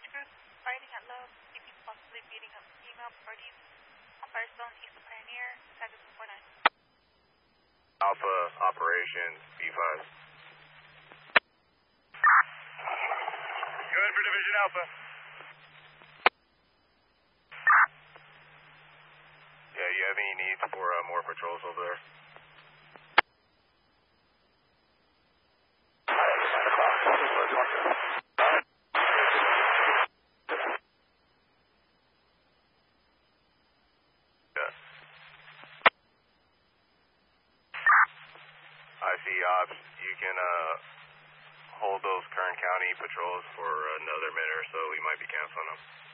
group fighting at low, maybe possibly beating up female parties on Firestone east of Pioneer, tag is 49. Alpha Operations B5. Go ahead for Division Alpha. Yeah, you have any needs for more patrols over there? I see ops. You can hold those Kern County patrols for another minute or so. We might be canceling them.